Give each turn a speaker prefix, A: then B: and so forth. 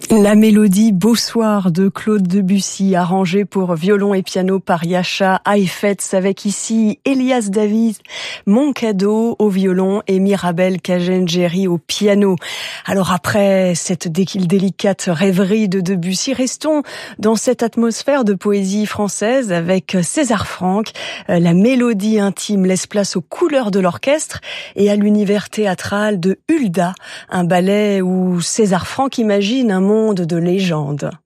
A: La mélodie Beau soir de Claude Debussy, arrangée pour violon et piano par Yasha Heifetz, avec ici Elias David, Mon cadeau au violon et Mirabel Kagengeri au piano. Alors après cette délicate rêverie de Debussy, restons dans cette atmosphère de poésie française avec César Franck. La mélodie intime laisse place aux couleurs de l'orchestre et à l'univers théâtral de Hulda, un ballet où César Franck imagine un monde de légende.